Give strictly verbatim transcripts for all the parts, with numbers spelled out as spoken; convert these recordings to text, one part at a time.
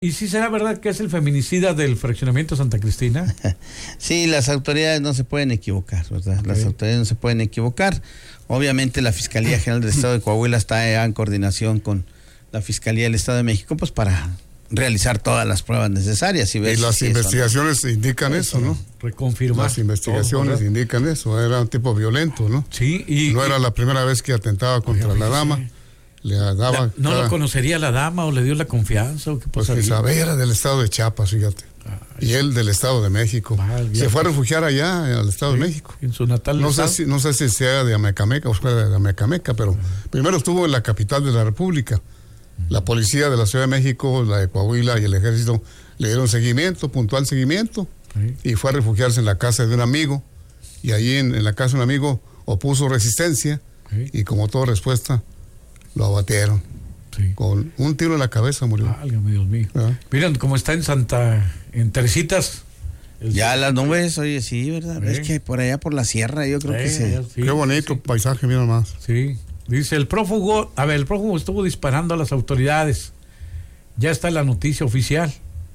¿Y si será verdad que es el feminicida del fraccionamiento Santa Cristina? Sí, las autoridades no se pueden equivocar, ¿verdad? Okay. Las autoridades no se pueden equivocar. Obviamente la Fiscalía General del Estado de Coahuila está en coordinación con la Fiscalía del Estado de México, pues para realizar todas las pruebas necesarias. Y, ver y las si investigaciones eso, ¿no? indican eso, ¿no? Reconfirmar. Las investigaciones todo, indican eso. Era un tipo violento, ¿no? Sí. Y, no y, era la primera vez que atentaba contra oye, la dama. Sí. Le daba la, ¿No cada... lo conocería la dama o le dio la confianza? ¿O qué pues que sabe, era del estado de Chiapas, fíjate. Ay, y él del estado de México. Mal, se fue a refugiar allá al estado sí, de México. En su natal no estado. sé si No sé si sea de Amecameca o fuera de Amecameca, pero uh-huh. primero estuvo en la capital de la República. Uh-huh. La policía de la Ciudad de México, la de Coahuila y el ejército le dieron seguimiento, puntual seguimiento, uh-huh. y fue a refugiarse en la casa de un amigo. Y ahí en, en la casa de un amigo opuso resistencia, uh-huh. y como toda respuesta, lo abatieron. Sí. Con un tiro en la cabeza murió. Válgame Dios mío. ¿Ah? Miren cómo está en Santa, en Teresitas. Ya las nubes, oye, sí, ¿verdad? ¿Eh? Es que por allá por la sierra, yo creo ¿Eh? que sí. sí. Qué bonito sí. paisaje, mira más. Sí. Dice el prófugo, a ver, el prófugo estuvo disparando a las autoridades. Ya está la noticia oficial.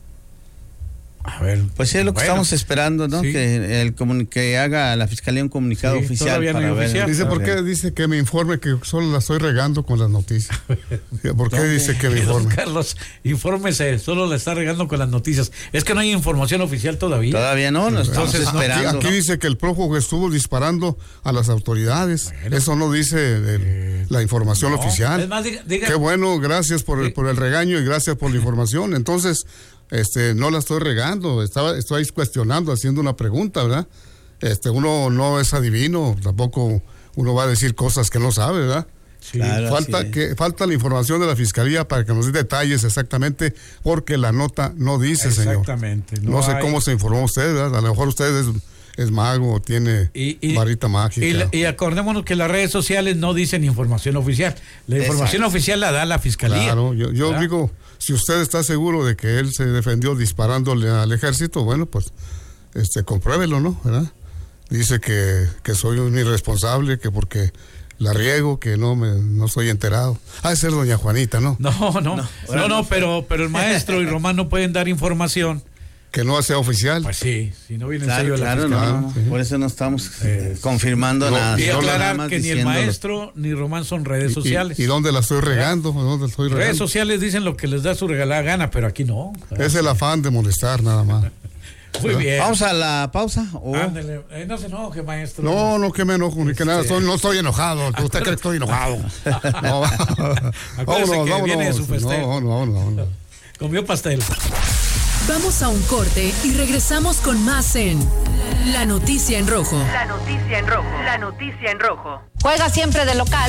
A ver. Pues sí, es lo que bueno, estamos esperando, ¿no? Sí. Que el comun- que haga la Fiscalía un comunicado sí, oficial. No para ver. oficial. Dice, ¿por qué dice que me informe que solo la estoy regando con las noticias? ¿Por qué dice que me informe? Carlos, infórmese, solo la está regando con las noticias. Es que no hay información oficial todavía. Todavía no, nos estamos Entonces, esperando. Aquí, aquí ¿no? dice que el prófugo estuvo disparando a las autoridades. Bueno, eso no dice de, eh, la información no. oficial. Es más, diga, diga, qué bueno, gracias por el, por el regaño y gracias por la información. Entonces, Este, no la estoy regando, estaba, estoy cuestionando, haciendo una pregunta, ¿verdad? Este, uno no es adivino, tampoco uno va a decir cosas que no sabe, ¿verdad? Sí, claro, falta sí. que falta la información de la Fiscalía para que nos dé detalles exactamente, porque la nota no dice, señor. Exactamente. No, no sé hay... cómo se informó usted, ¿verdad? A lo mejor usted es, es mago o tiene y, y, varita mágica. Y, la, y acordémonos que las redes sociales no dicen información oficial. La información Exacto. oficial la da la Fiscalía. Claro, yo, yo digo, si usted está seguro de que él se defendió disparándole al ejército, bueno, pues este compruébelo, ¿no? ¿Verdad? Dice que, que soy un irresponsable, que porque la riego, que no me no estoy enterado. Ha de ser doña Juanita, ¿no? No, no, no, no, no, no pero, pero el maestro y Román no pueden dar información. Que no sea oficial. Pues sí, si no viene claro, en serio claro, la Fiscalía. No, sí. Por eso no estamos eh, confirmando no, nada. Y aclarar que ni el maestro ni Román son redes sociales. ¿Y, y, y dónde la estoy regando? ¿Dónde estoy regando? Redes sociales dicen lo que les da su regalada gana, pero aquí no. Es el afán de molestar, nada más. Muy ¿verdad? Bien. ¿Vamos a la pausa? ¿O? Ándale, eh, no se enoje, maestro. No, no, que me enojo, ni que nada. Estoy, no estoy enojado. ¿Usted cree que estoy enojado? No. Vámonos, que vámonos. Viene su festejo. No, no, no, no. Comió pastel. Vamos a un corte y regresamos con más en La Noticia en Rojo. La Noticia en Rojo. La Noticia en Rojo. Juega siempre de local.